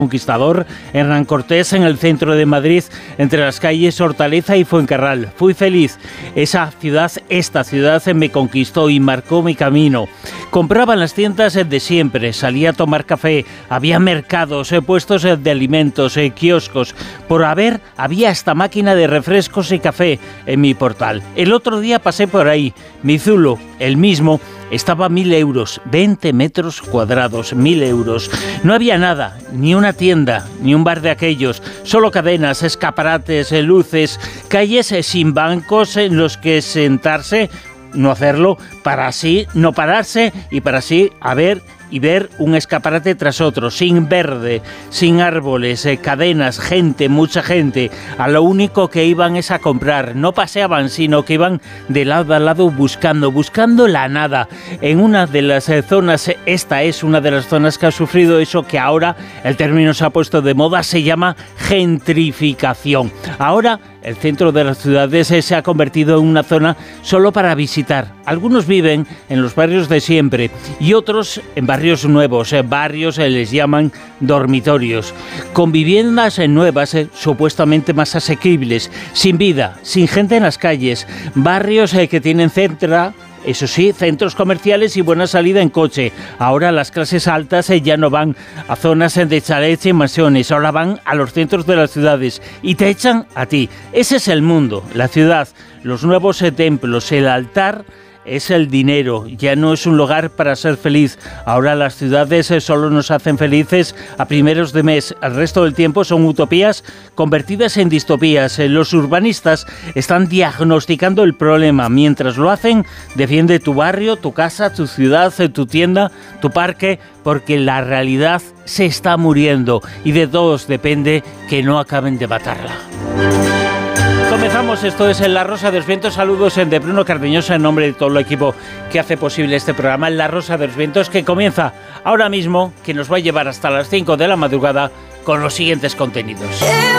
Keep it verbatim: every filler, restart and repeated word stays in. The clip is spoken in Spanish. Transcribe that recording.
Conquistador, Hernán Cortés, en el centro de Madrid, entre las calles Hortaleza y Fuencarral. Fui feliz. Esa ciudad, esta ciudad me conquistó y marcó mi camino. Compraba en las tiendas de siempre, salía a tomar café, había mercados, puestos de alimentos, kioscos. Por haber, había hasta máquina de refrescos y café en mi portal. El otro día pasé por ahí. Mi zulo, el mismo, estaba a mil euros, veinte metros cuadrados, mil euros. No había nada, ni una tienda, ni un bar de aquellos, solo cadenas, escaparates, luces, calles sin bancos en los que sentarse, no hacerlo, para así no pararse y para así a ver y ver un escaparate tras otro, sin verde, sin árboles, eh, cadenas, gente, mucha gente. A lo único que iban es a comprar, no paseaban, sino que iban de lado a lado buscando, buscando la nada. En una de las eh, zonas, esta es una de las zonas que ha sufrido eso que ahora el término se ha puesto de moda, se llama gentrificación. Ahora el centro de las ciudades eh, se ha convertido en una zona solo para visitar. Algunos viven en los barrios de siempre y otros en barrios nuevos. Eh, barrios eh, les llaman dormitorios, con viviendas eh, nuevas, eh, supuestamente más asequibles, sin vida, sin gente en las calles. Barrios eh, que tienen centra... Eso sí, centros comerciales y buena salida en coche. Ahora las clases altas eh, ya no van a zonas eh, de chalets y mansiones, ahora van a los centros de las ciudades y te echan a ti. Ese es el mundo, la ciudad, los nuevos eh, templos, el altar. Es el dinero, ya no es un lugar para ser feliz. Ahora las ciudades eh, solo nos hacen felices a primeros de mes. El resto del tiempo son utopías convertidas en distopías. Eh, los urbanistas están diagnosticando el problema. Mientras lo hacen, defiende tu barrio, tu casa, tu ciudad, eh, tu tienda, tu parque, porque la realidad se está muriendo y de todos depende que no acaben de matarla. Comenzamos, esto es en La Rosa de los Vientos. Saludos de Bruno Cardeñosa en nombre de todo el equipo que hace posible este programa, La Rosa de los Vientos, que comienza ahora mismo, que nos va a llevar hasta las cinco de la madrugada con los siguientes contenidos.